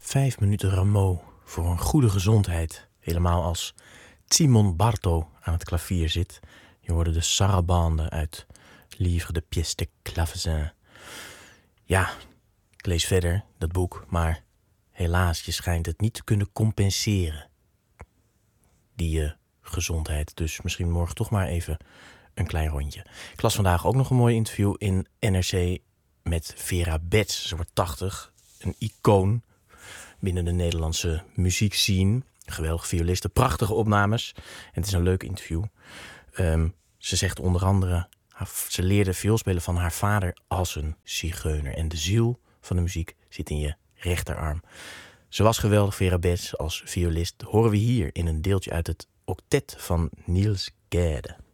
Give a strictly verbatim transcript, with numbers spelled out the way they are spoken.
Vijf minuten Rameau voor een goede gezondheid. Helemaal als Simon Barto aan het klavier zit. Je hoorde de sarabande uit Livre de Pièces de Clavecin. Ja, ik lees verder dat boek, maar helaas, je schijnt het niet te kunnen compenseren. Die uh, gezondheid. Dus misschien morgen toch maar even een klein rondje. Ik las vandaag ook nog een mooi interview in N R C met Vera Bets. Ze wordt tachtig, een icoon binnen de Nederlandse muziekscene. Geweldige violiste, prachtige opnames. En het is een leuk interview. Um, ze zegt onder andere, ze leerde vioolspelen van haar vader als een zigeuner. En de ziel van de muziek zit in je rechterarm. Ze was geweldig, Vera Bets, als violist. Horen we hier in een deeltje uit het octet van Niels Gade.